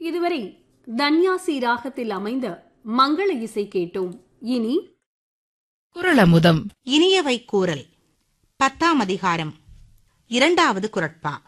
இதுவரை தன்யாசி ராகத்தில் அமைந்த மங்கள இசை கேட்டோம். இனி குறளமுதம். இனியவை கூறல் 10ஆம் அதிகாரம் 2வது குறட்பா.